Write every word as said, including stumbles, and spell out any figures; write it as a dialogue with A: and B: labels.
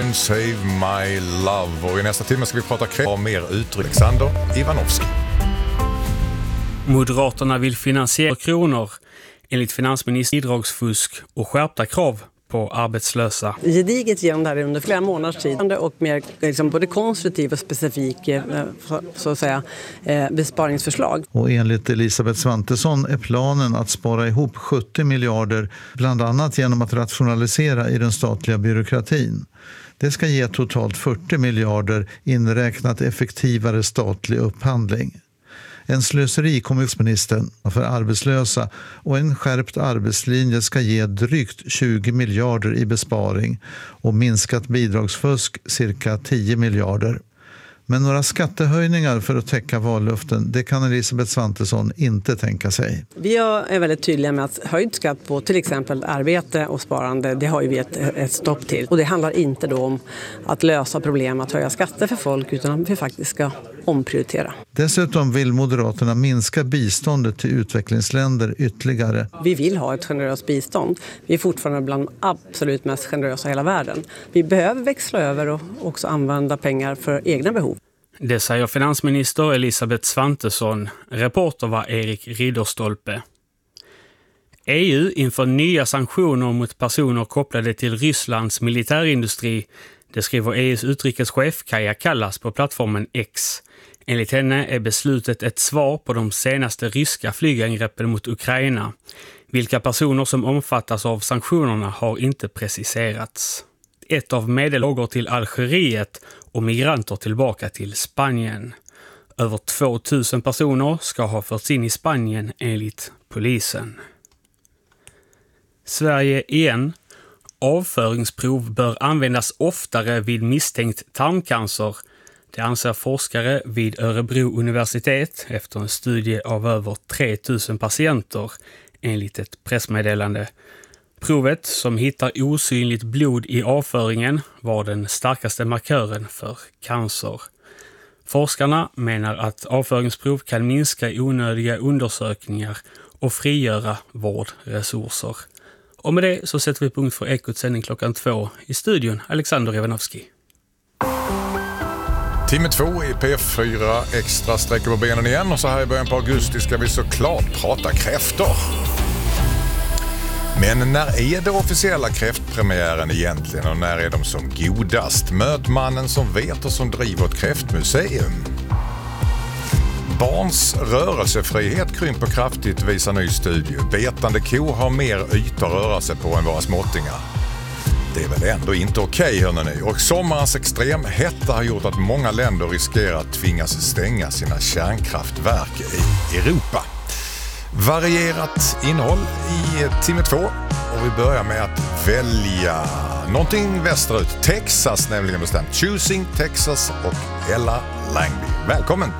A: Don't Save My Love. Och i nästa timme ska vi prata kräva mer uttryck. Alexander Ivanovski.
B: Moderaterna vill finansiera kronor enligt finansminister bidragsfusk och skärpta krav på arbetslösa.
C: Gediget genom det här under flera månaders tid och mer liksom, både konstruktiv och specifik så att säga, besparingsförslag.
D: Och enligt Elisabeth Svantesson är planen att spara ihop sjuttio miljarder bland annat genom att rationalisera i den statliga byråkratin. Det ska ge totalt fyrtio miljarder inräknat effektivare statlig upphandling. En slöseri kommunistministern för arbetslösa och en skärpt arbetslinje ska ge drygt tjugo miljarder i besparing och minskat bidragsfusk cirka tio miljarder. Men några skattehöjningar för att täcka vallöften, det kan Elisabeth Svantesson inte tänka sig.
C: Vi är väldigt tydliga med att höjd skatt på till exempel arbete och sparande, det har ju vi ett, ett stopp till. Och det handlar inte då om att lösa problem att höja skatter för folk utan att vi faktiskt ska omprioritera.
D: Dessutom vill Moderaterna minska biståndet till utvecklingsländer ytterligare.
C: Vi vill ha ett generöst bistånd. Vi är fortfarande bland de absolut mest generösa i hela världen. Vi behöver växla över och också använda pengar för egna behov.
B: Det säger finansminister Elisabeth Svantesson. Reporter var Erik Ridderstolpe. E U inför nya sanktioner mot personer kopplade till Rysslands militärindustri. Det skriver E U:s utrikeschef Kaja Kallas på plattformen X. Enligt henne är beslutet ett svar på de senaste ryska flygangreppen mot Ukraina. Vilka personer som omfattas av sanktionerna har inte preciserats. Ett av medel går till Algeriet och migranter tillbaka till Spanien. Över tvåtusen personer ska ha förts in i Spanien enligt polisen. Sverige igen. Avföringsprov bör användas oftare vid misstänkt tarmcancer. Det anser forskare vid Örebro universitet efter en studie av över tre tusen patienter enligt ett pressmeddelande. Provet, som hittar osynligt blod i avföringen, var den starkaste markören för cancer. Forskarna menar att avföringsprov kan minska onödiga undersökningar och frigöra vårdresurser. Och med det så sätter vi punkt för Ekots sändning klockan två. I studion Alexander Ivanovski.
A: Timme två i P fyra Extra sträcker på benen igen, och så här i början på augusti ska vi såklart prata kräftor. Men när är det officiella kräftpremiären egentligen, och när är de som godast? Möt mannen som vet och som driver ett kräftmuseum. Barns rörelsefrihet krymper kraftigt, visar ny studie. Betande ko har mer yta att röra sig på än våra småttingar. Det är väl ändå inte okej, hörni ni. Och sommarens extrem hetta har gjort att många länder riskerar att tvingas stänga sina kärnkraftverk i Europa. Varierat innehåll i timme två, och vi börjar med att välja någonting västerut. Texas nämligen bestämt. Choosing Texas och Ella Langby. Välkommen!